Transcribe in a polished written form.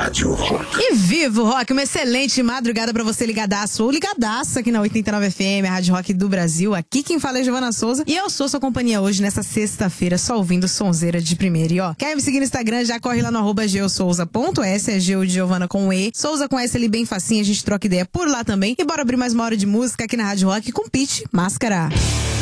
Rádio Rock. E viva o rock, uma excelente madrugada pra você ligadaço ou ligadaça aqui na 89 FM, a Rádio Rock do Brasil. Aqui quem fala é Giovana Souza e eu sou sua companhia hoje nessa sexta-feira, só ouvindo sonzeira de primeira. E ó, quer me seguir no Instagram, já corre lá no @geosouza.s, é Geo de Giovana com E, Souza com S ali bem facinho, a gente troca ideia por lá também. E bora abrir mais uma hora de música aqui na Rádio Rock com Pitty, Máscara.